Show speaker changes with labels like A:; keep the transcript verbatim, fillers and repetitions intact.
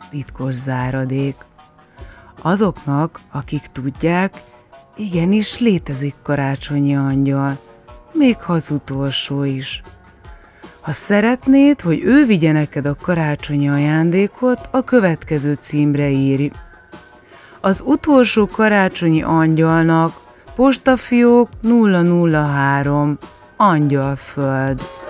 A: titkos záradék. Azoknak, akik tudják, igenis létezik karácsonyi angyal, még ha az utolsó is. Ha szeretnéd, hogy ő vigye neked a karácsonyi ajándékot, a következő címre írj. Az utolsó karácsonyi angyalnak, postafiók nulla nulla három, Angyalföld.